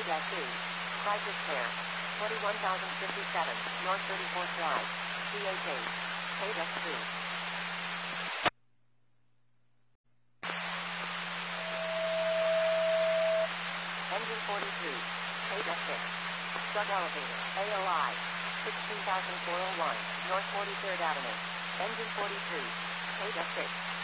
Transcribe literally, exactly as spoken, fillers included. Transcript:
K-two. Crisis Care. twenty-one thousand fifty-seven, North thirty-fourth Drive. C H eight. K-two. Engine forty-three. K-six. Truck Elevator. A O I. sixteen thousand four oh one, North forty-third Avenue. Engine forty-three. K-six.